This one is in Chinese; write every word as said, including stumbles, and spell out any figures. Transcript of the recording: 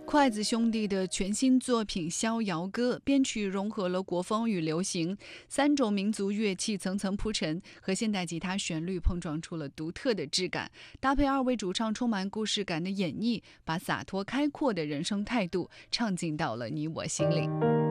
筷子兄弟的全新作品《逍遥歌》，编曲融合了国风与流行三种民族乐器，层层铺陈，和现代吉他旋律碰撞出了独特的质感。搭配二位主唱充满故事感的演绎，把洒脱开阔的人生态度唱进到了你我心里。